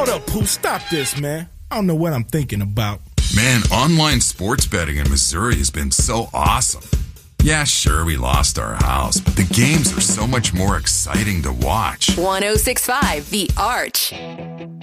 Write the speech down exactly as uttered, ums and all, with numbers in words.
Hold up, Pooh. Stop this, man. I don't know what I'm thinking about. Man, online sports betting in Missouri has been so awesome. Yeah, sure, we lost our house, but the games are so much more exciting to watch. one oh six point five The Arch.